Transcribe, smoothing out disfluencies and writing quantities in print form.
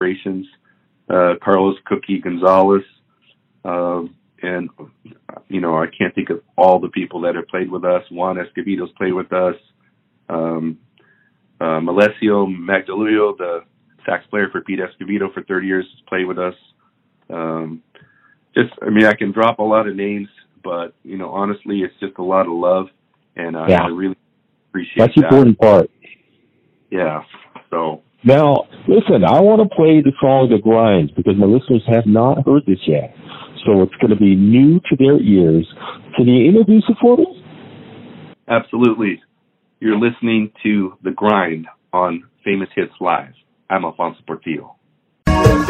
Vibrations, Carlos Cookie Gonzalez, and, you know, I can't think of all the people that have played with us. Juan Escovedo's played with us. Malesio Magdaleno, the sax player for Pete Escovedo for 30 years, has played with us. I can drop a lot of names, but, you know, honestly, it's just a lot of love, and I really appreciate that. That's the important part. Yeah, so. Now, listen, I want to play the song The Grind because my listeners have not heard this yet. So it's going to be new to their ears. Can you introduce it for me? Absolutely. You're listening to The Grind on Famous Hits Live. I'm Alfonso Portillo.